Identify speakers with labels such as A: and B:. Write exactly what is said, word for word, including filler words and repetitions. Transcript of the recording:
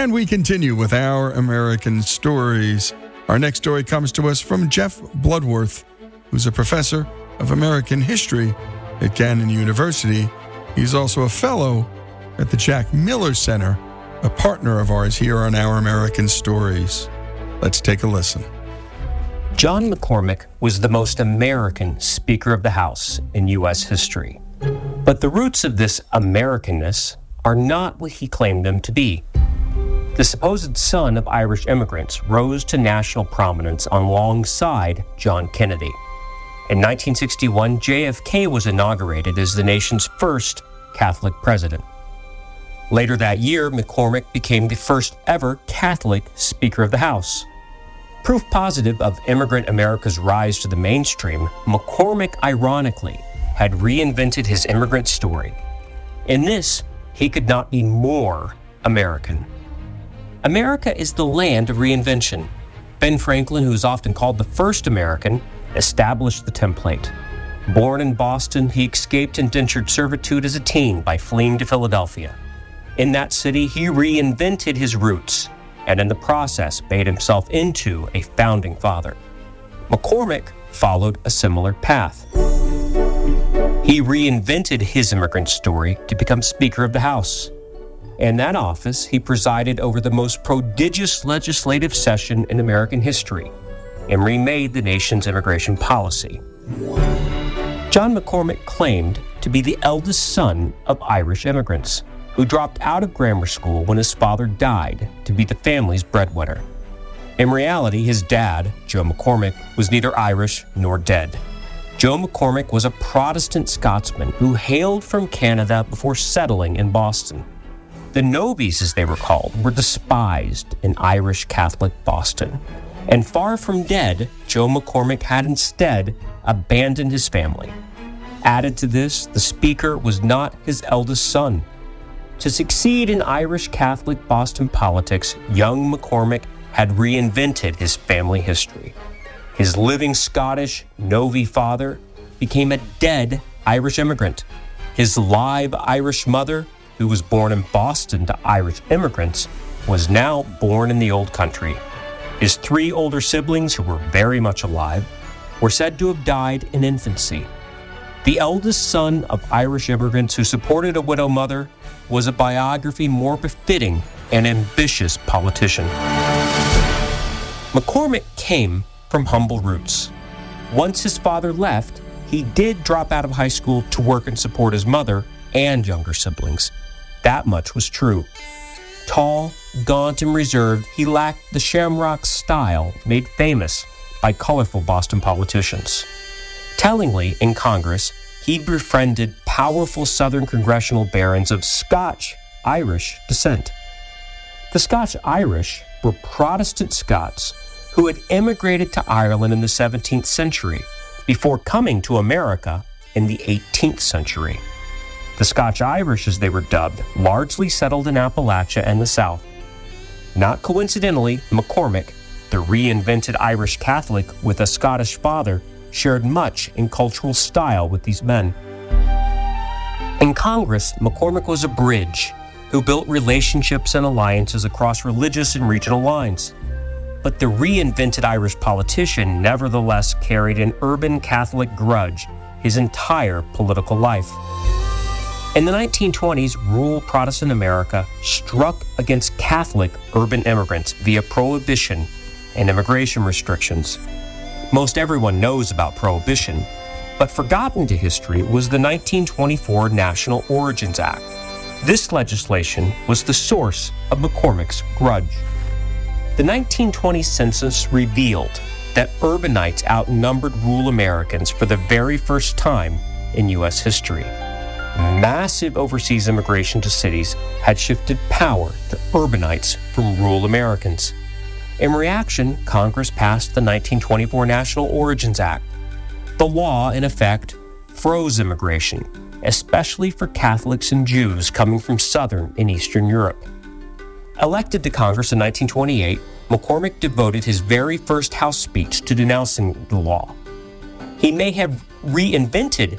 A: And we continue with our American stories. Our next story comes to us from Jeff Bloodworth, who's a professor of American history at Gannon University. He's also a fellow at the Jack Miller Center, a partner of ours here on Our American Stories. Let's take a listen.
B: John McCormack was the most American Speaker of the House in U S history. But the roots of this Americanness are not what he claimed them to be. The supposed son of Irish immigrants rose to national prominence alongside John Kennedy. In nineteen sixty-one, J F K was inaugurated as the nation's first Catholic president. Later that year, McCormack became the first ever Catholic Speaker of the House. Proof positive of immigrant America's rise to the mainstream, McCormack, ironically, had reinvented his immigrant story. In this, he could not be more American. America is the land of reinvention. Ben Franklin, who is often called the first American, established the template. Born in Boston, he escaped indentured servitude as a teen by fleeing to Philadelphia. In that city, he reinvented his roots, and in the process made himself into a founding father. McCormack followed a similar path. He reinvented his immigrant story to become Speaker of the House. In that office, he presided over the most prodigious legislative session in American history and remade the nation's immigration policy. John McCormack claimed to be the eldest son of Irish immigrants who dropped out of grammar school when his father died to be the family's breadwinner. In reality, his dad, Joe McCormack, was neither Irish nor dead. Joe McCormack was a Protestant Scotsman who hailed from Canada before settling in Boston. The Nobies, as they were called, were despised in Irish Catholic Boston. And far from dead, Joe McCormack had instead abandoned his family. Added to this, the Speaker was not his eldest son. To succeed in Irish Catholic Boston politics, young McCormack had reinvented his family history. His living Scottish Novi father became a dead Irish immigrant. His live Irish mother, who was born in Boston to Irish immigrants, was now born in the old country. His three older siblings, who were very much alive, were said to have died in infancy. The eldest son of Irish immigrants who supported a widow mother was a biography more befitting an ambitious politician. McCormack came from humble roots. Once his father left, he did drop out of high school to work and support his mother and younger siblings. That much was true. Tall, gaunt, and reserved, he lacked the shamrock style made famous by colorful Boston politicians. Tellingly, in Congress, he befriended powerful Southern congressional barons of Scotch-Irish descent. The Scotch-Irish were Protestant Scots who had immigrated to Ireland in the seventeenth century before coming to America in the eighteenth century. The Scotch-Irish, as they were dubbed, largely settled in Appalachia and the South. Not coincidentally, McCormack, the reinvented Irish Catholic with a Scottish father, shared much in cultural style with these men. In Congress, McCormack was a bridge who built relationships and alliances across religious and regional lines. But the reinvented Irish politician nevertheless carried an urban Catholic grudge his entire political life. In the nineteen twenties, rural Protestant America struck against Catholic urban immigrants via prohibition and immigration restrictions. Most everyone knows about prohibition, but forgotten to history was the nineteen twenty-four National Origins Act. This legislation was the source of McCormack's grudge. The nineteen twenty census revealed that urbanites outnumbered rural Americans for the very first time in U S history. Massive overseas immigration to cities had shifted power to urbanites from rural Americans. In reaction, Congress passed the nineteen twenty-four National Origins Act. The law, in effect, froze immigration, especially for Catholics and Jews coming from Southern and Eastern Europe. Elected to Congress in nineteen twenty-eight, McCormack devoted his very first House speech to denouncing the law. He may have reinvented